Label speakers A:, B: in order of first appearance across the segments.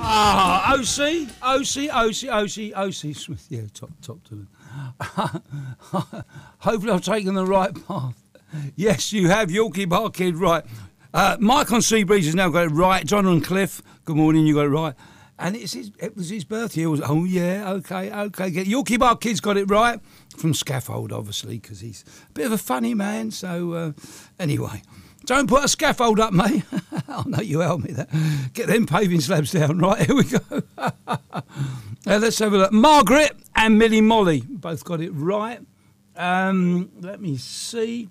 A: OC Smith. Yeah, top to them. Hopefully I've taken the right path. Yes, you have. Yorkie Bar Kid, right. Mike on Seabreeze has now got it right. John and Cliff, good morning, you got it right. And it was his birthday. Oh, yeah, okay. Yorkie Bar Kid's got it right. From Scaffold, obviously, because he's a bit of a funny man. So, anyway, don't put a scaffold up, mate. I know you helped me there. Get them paving slabs down. Right, here we go. Let's have a look. Margaret and Millie Molly both got it right. Let me see.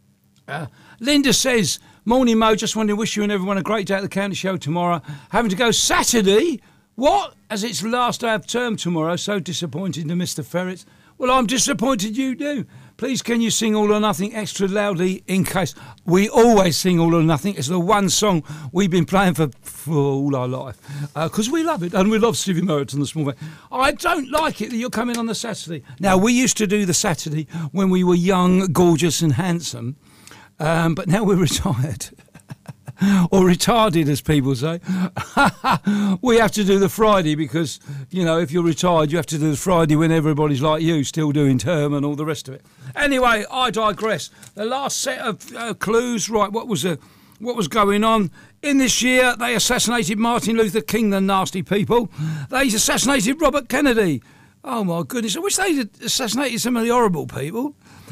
A: Linda says, morning Mo, just wanted to wish you and everyone a great day at the county show tomorrow. Having to go Saturday? What? As it's last day of term tomorrow, so disappointed to Mr. Ferrets. Well, I'm disappointed you do. Please can you sing All or Nothing extra loudly in case... We always sing All or Nothing. It's the one song we've been playing for all our life. Because we love it, and we love Stevie Merritt and the Small Band. I don't like it that you're coming on the Saturday. Now, we used to do the Saturday when we were young, gorgeous and handsome. But now we're retired. Or retarded, as people say. We have to do the Friday because, you know, if you're retired, you have to do the Friday when everybody's like you, still doing term and all the rest of it. Anyway, I digress. The last set of clues, right, what was going on? In this year, they assassinated Martin Luther King, the nasty people. They assassinated Robert Kennedy. Oh, my goodness. I wish they'd assassinated some of the horrible people.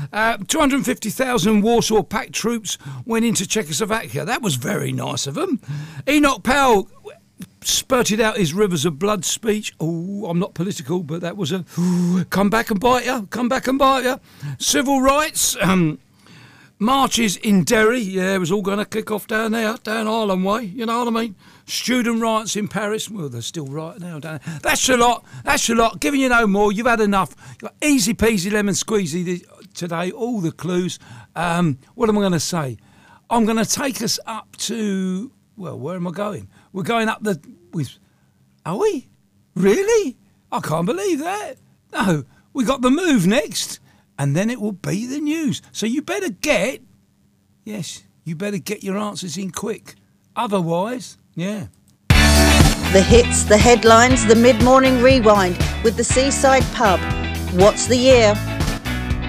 A: 250,000 Warsaw Pact troops went into Czechoslovakia. That was very nice of them. Enoch Powell spurted out his rivers of blood speech. Oh, I'm not political, but that was a come back and bite you. Civil rights marches in Derry. Yeah, it was all going to kick off down there, down Ireland way. You know what I mean? Student riots in Paris. Well, they're still right now, down there. That's a lot. Giving you no more. You've had enough. Easy peasy lemon squeezy today. All the clues. What am I going to say? I'm going to take us up to... Well, where am I going? We're going up Are we? Really? I can't believe that. No, we got The Move next. And then it will be the news. So you better get your answers in quick. Otherwise, yeah.
B: The hits, the headlines, the mid-morning rewind with the Seaside Pub. What's the year?